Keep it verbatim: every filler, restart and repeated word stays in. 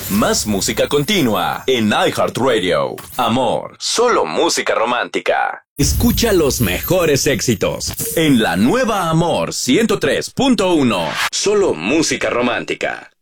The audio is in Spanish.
Más música continua en iHeartRadio. Amor, solo música romántica. Escucha los mejores éxitos en la nueva Amor ciento tres punto uno. Solo música romántica.